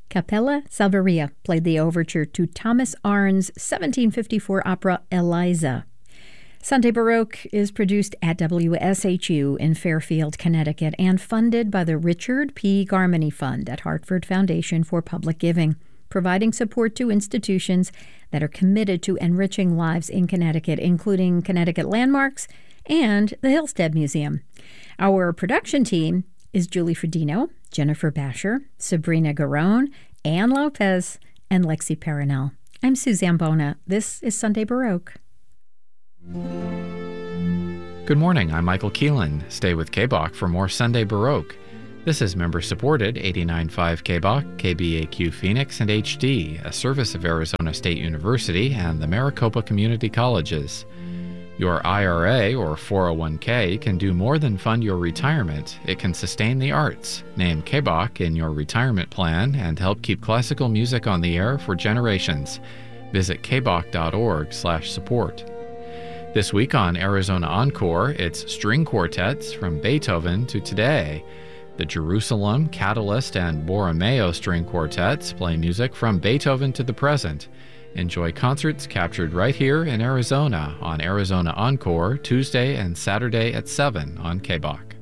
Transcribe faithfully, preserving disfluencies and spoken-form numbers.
Capella Salvaria played the overture to Thomas Arne's seventeen fifty-four opera Eliza. Sunday Baroque is produced at W S H U in Fairfield, Connecticut, and funded by the Richard P. Garmany Fund at Hartford Foundation for Public Giving, providing support to institutions that are committed to enriching lives in Connecticut, including Connecticut Landmarks and the Hillstead Museum. Our production team is Julie Fredino, Jennifer Basher, Sabrina Garone, Ann Lopez, and Lexi Perinel. I'm Suzanne Bona. This is Sunday Baroque. Good morning. I'm Michael Keelan. Stay with K B O C for more Sunday Baroque. This is member-supported eighty-nine point five K B O C, K B A Q Phoenix, and H D, a service of Arizona State University and the Maricopa Community Colleges. Your I R A or four oh one k can do more than fund your retirement. It can sustain the arts, name K B O C in your retirement plan, and help keep classical music on the air for generations. Visit k b o c dot org slash support. This week on Arizona Encore, it's string quartets from Beethoven to today. The Jerusalem, Catalyst, and Borromeo string quartets play music from Beethoven to the present. Enjoy concerts captured right here in Arizona on Arizona Encore, Tuesday and Saturday at seven on K B O C.